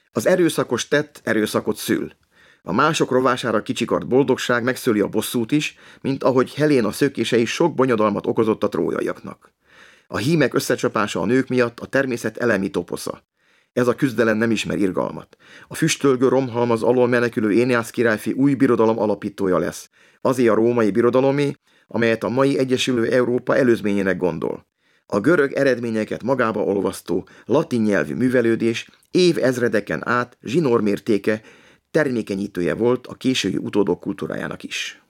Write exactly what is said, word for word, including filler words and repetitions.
Az erőszakos tett erőszakot szül. A mások rovására kicsikart boldogság megszöli a bosszút is, mint ahogy Heléna szökései sok bonyodalmat okozott a trójaiaknak. A hímek összecsapása a nők miatt a természet elemi toposza. Ez a küzdelem nem ismer irgalmat. A füstölgő romhalmaz alól menekülő Éneász királyfi új birodalom alapítója lesz. Azé a római birodalomé, amelyet a mai egyesülő Európa előzményének gondol. A görög eredményeket magába olvasztó, latin nyelvű művelődés év ezredeken át zsinórmértéke termékenyítője volt a késői utódok kultúrájának is.